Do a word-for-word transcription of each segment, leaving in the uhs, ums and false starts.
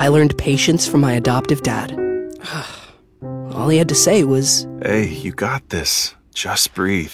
I learned patience from my adoptive dad. All he had to say was, "Hey, you got this. Just breathe."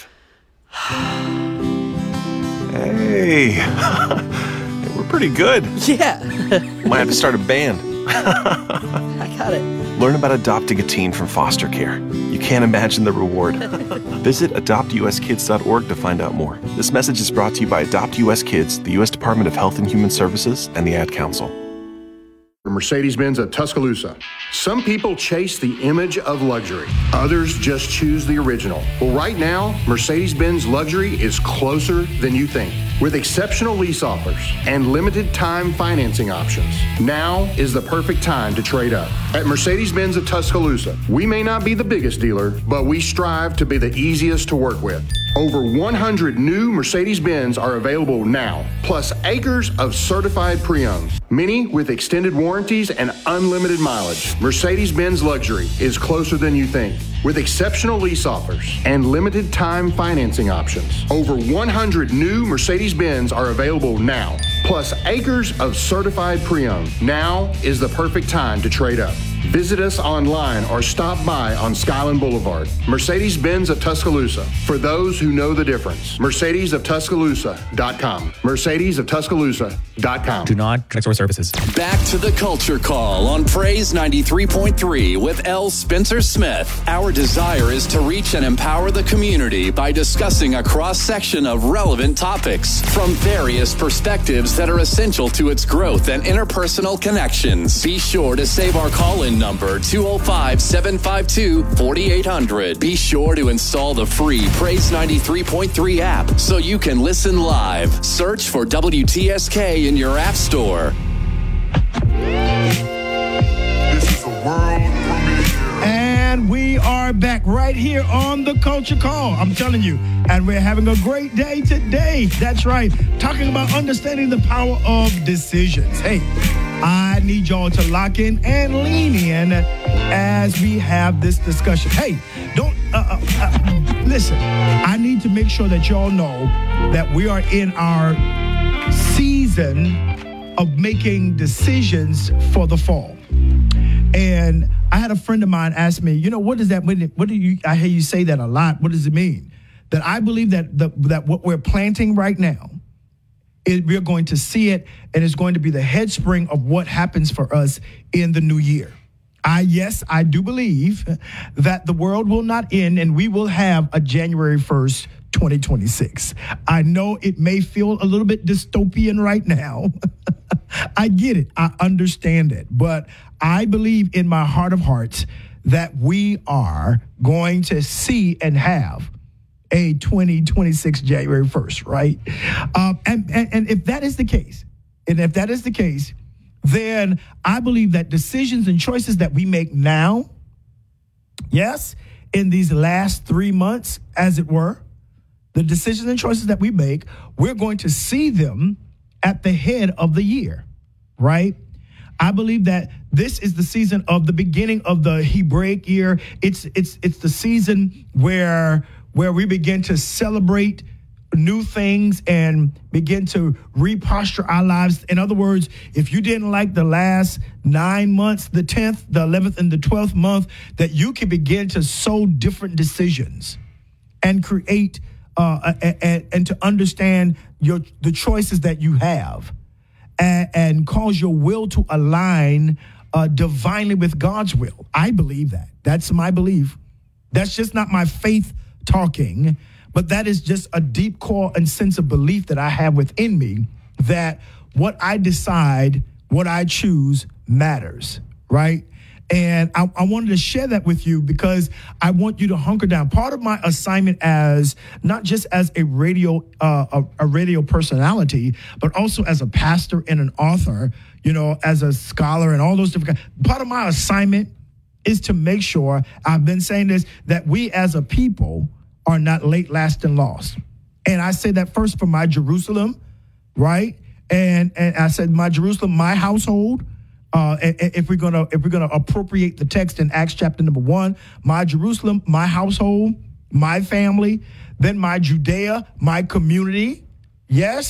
Hey, we're pretty good. Yeah. Might have to start a band. I got it. Learn about adopting a teen from foster care. You can't imagine the reward. Visit adopt u s kids dot org to find out more. This message is brought to you by Adopt U S Kids, the U S Department of Health and Human Services, and the Ad Council. Mercedes-Benz of Tuscaloosa. Some people chase the image of luxury. Others just choose the original. Well, right now, Mercedes-Benz Luxury is closer than you think. With exceptional lease offers and limited time financing options, now is the perfect time to trade up. At Mercedes-Benz of Tuscaloosa, we may not be the biggest dealer, but we strive to be the easiest to work with. Over one hundred new Mercedes-Benz are available now, plus acres of certified pre-owned, many with extended warranties and unlimited mileage. Mercedes-Benz Luxury is closer than you think. With exceptional lease offers and limited time financing options, over one hundred new Mercedes-Benz are available now, plus acres of certified pre-owned. Now is the perfect time to trade up. Visit us online or stop by on Skyland Boulevard. Mercedes-Benz of Tuscaloosa. For those who know the difference. Mercedes of Tuscaloosa dot com. Mercedes of Tuscaloosa dot com. Do not connect source services. Back to the Culture Call on Praise ninety-three point three with L. Spencer Smith. Our desire is to reach and empower the community by discussing a cross-section of relevant topics from various perspectives that are essential to its growth and interpersonal connections. Be sure to save our call-in number two oh five, seven five two, four eight hundred. Be sure to install the free Praise ninety-three point three app so you can listen live. Search for W T S K in your app store. This is a world premiere. And we are back right here on the Culture Call. I'm telling you, and we're having a great day today. That's right. Talking about understanding the power of decisions. Hey, I need y'all to lock in and lean in as we have this discussion. Hey, don't, uh, uh, uh, listen, I need to make sure that y'all know that we are in our season of making decisions for the fall. And I had a friend of mine ask me, you know, what does that mean? What do you, I hear you say that a lot. What does it mean? That I believe that the, that what we're planting right now, It, we're going to see it, and it's going to be the head spring of what happens for us in the new year. I, yes, I do believe that the world will not end, and we will have a January first, twenty twenty-six. I know it may feel a little bit dystopian right now. I get it. I understand it. But I believe in my heart of hearts that we are going to see and have a twenty twenty-six January first, right? Um, and, and, and if that is the case, and if that is the case, then I believe that decisions and choices that we make now, yes, in these last three months, as it were, the decisions and choices that we make, we're going to see them at the head of the year, right? I believe that this is the season of the beginning of the Hebraic year. It's it's it's the season where where we begin to celebrate new things and begin to reposture our lives. In other words, if you didn't like the last nine months, the tenth, the eleventh, and the twelfth month, that you can begin to sow different decisions and create uh, a, a, and to understand your the choices that you have and, and cause your will to align uh, divinely with God's will. I believe that. That's my belief. That's just not my faith talking, but that is just a deep core and sense of belief that I have within me that what I decide, what I choose matters, right? And I, I wanted to share that with you because I want you to hunker down. Part of my assignment as not just as a radio uh, a, a radio personality, but also as a pastor and an author, you know, as a scholar and all those different. Part of my assignment is to make sure, I've been saying this, that we as a people are not late, last, and lost. And I say that first for my Jerusalem, right? And and I said my Jerusalem, my household. Uh, if we're gonna if we're gonna appropriate the text in Acts chapter number one, my Jerusalem, my household, my family, then my Judea, my community, yes,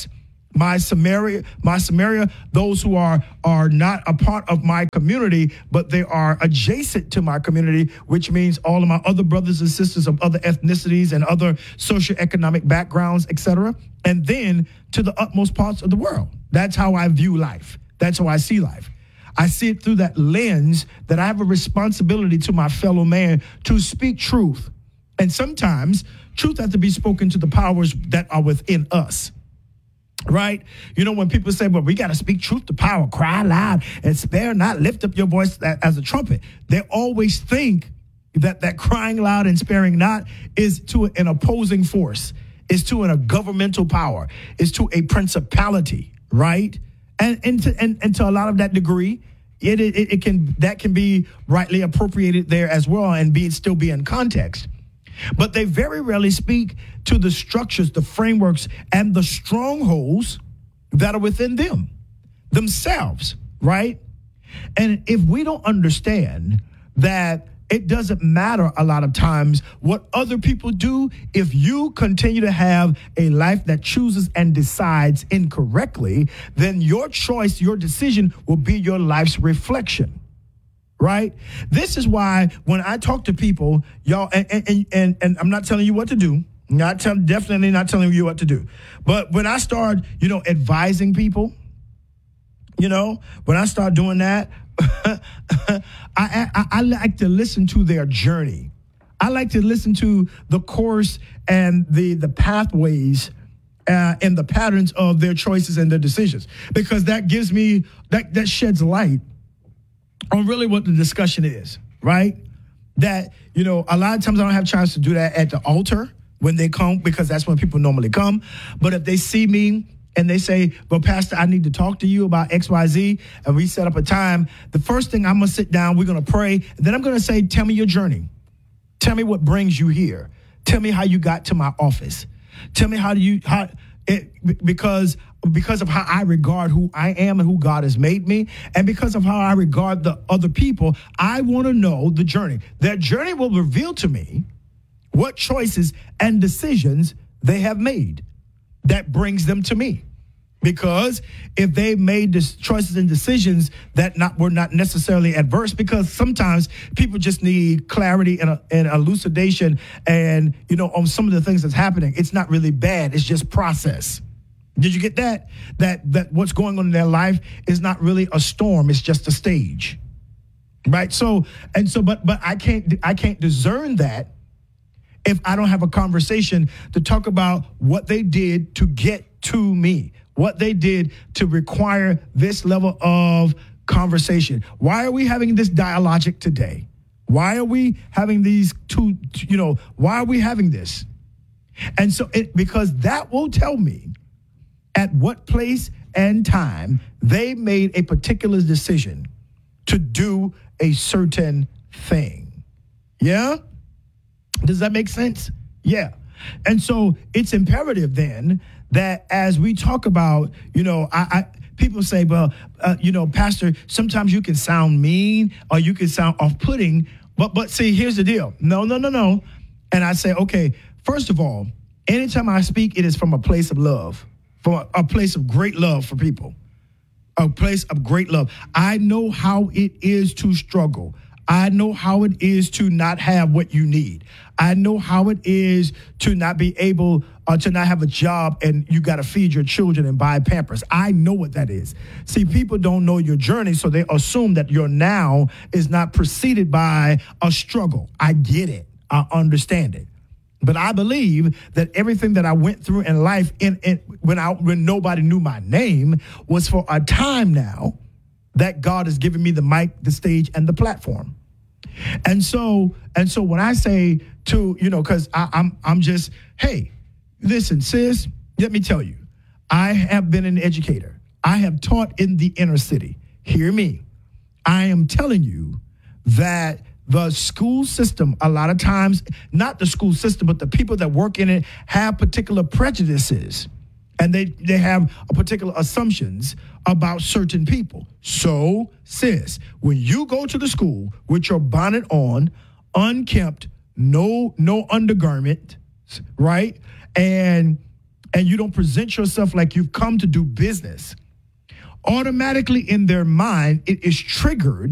my Samaria, my Samaria, those who are are not a part of my community, but they are adjacent to my community, which means all of my other brothers and sisters of other ethnicities and other socioeconomic backgrounds, et cetera, and then to the utmost parts of the world. That's how I view life. That's how I see life. I see it through that lens that I have a responsibility to my fellow man to speak truth. And sometimes truth has to be spoken to the powers that are within us. Right? You know, when people say, well, we got to speak truth to power, cry loud and spare not, lift up your voice as a trumpet. They always think that that crying loud and sparing not is to an opposing force, is to a governmental power, is to a principality, right? And and to, and, and to a lot of that degree, it, it it can that can be rightly appropriated there as well and be still be in context. But they very rarely speak to the structures, the frameworks, and the strongholds that are within them, themselves, right? And if we don't understand that it doesn't matter a lot of times what other people do, if you continue to have a life that chooses and decides incorrectly, then your choice, your decision will be your life's reflection. Right? This is why when I talk to people, y'all, and and, and, and I'm not telling you what to do, not tell, definitely not telling you what to do. But when I start, you know, advising people, you know, when I start doing that, I, I, I like to listen to their journey. I like to listen to the course and the the pathways uh, and the patterns of their choices and their decisions, because that gives me that that sheds light on really what the discussion is, right? That, you know, a lot of times I don't have a chance to do that at the altar when they come, because that's when people normally come. But if they see me and they say, well, Pastor, I need to talk to you about X Y Z, and we set up a time, the first thing I'm going to sit down, we're going to pray, and then I'm going to say, tell me your journey. Tell me what brings you here. Tell me how you got to my office. Tell me how do you, how, it, because because of how I regard who I am and who God has made me, and because of how I regard the other people, I want to know the journey. Their journey will reveal to me what choices and decisions they have made that brings them to me. Because if they made this choices and decisions that not were not necessarily adverse, because sometimes people just need clarity and, a, and elucidation and, you know, on some of the things that's happening, it's not really bad. It's just process. Did you get that? That that what's going on in their life is not really a storm. It's just a stage, right? So and so, but but I can't I can't discern that if I don't have a conversation to talk about what they did to get to me, what they did to require this level of conversation. Why are we having this dialogic today? Why are we having these two? You know, why are we having this? And so it because that will tell me at what place and time they made a particular decision to do a certain thing. Yeah? Does that make sense? Yeah. And so it's imperative then that as we talk about, you know, I, I people say, well, uh, you know, Pastor, sometimes you can sound mean or you can sound off-putting, but but see, here's the deal. No, no, no, no. And I say, okay, first of all, anytime I speak, it is from a place of love. For a place of great love for people, a place of great love. I know how it is to struggle. I know how it is to not have what you need. I know how it is to not be able uh, to not have a job and you got to feed your children and buy Pampers. I know what that is. See, people don't know your journey, so they assume that your now is not preceded by a struggle. I get it. I understand it. But I believe that everything that I went through in life in, in when I when nobody knew my name was for a time now that God has given me the mic, the stage, and the platform. And so and so when I say to, you know, because I'm I'm just, hey, listen, sis, let me tell you, I have been an educator. I have taught in the inner city. Hear me. I am telling you that the school system, a lot of times, not the school system, but the people that work in it have particular prejudices and they, they have a particular assumptions about certain people. So, sis, when you go to the school with your bonnet on, unkempt, no, no undergarment, right? And and you don't present yourself like you've come to do business, automatically in their mind, it is triggered